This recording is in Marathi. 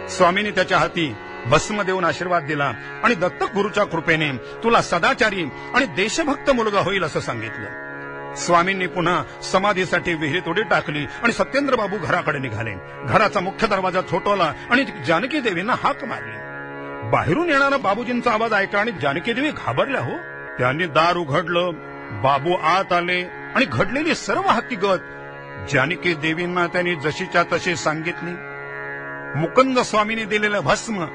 स्वामींनी त्याच्या हाती भस्म देऊन आशीर्वाद दिला आणि दत्तक गुरुच्या कृपेने तुला सदाचारी आणि देशभक्त मुलगा होईल असं सांगितलं. स्वामींनी पुन्हा समाधीसाठी विहिरीत उडी टाकली आणि सत्येंद्र बाबू घराकडे निघाले. घराचा मुख्य दरवाजा छोटवला आणि जानकी देवींना हाक मारली. बाहेरून येणारा बाबूजींचा आवाज ऐकला आणि जानकी देवी घाबरल्या हो. त्यांनी दार उघडलं. बाबू आत आले आणि घडलेली सर्व हकीकत जानकी देवींना त्यांनी जशीच्या तशी सांगितली. मुकुंद स्वामींनी दिलेलं भस्म